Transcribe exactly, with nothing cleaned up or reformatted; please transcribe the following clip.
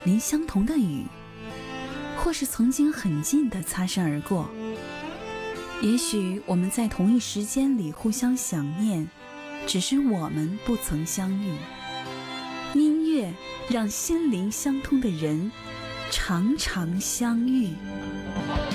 淋相同的雨，或是曾经很近的擦身而过。也许我们在同一时间里互相想念，只是我们不曾相遇。音乐让心灵相通的人常常相遇。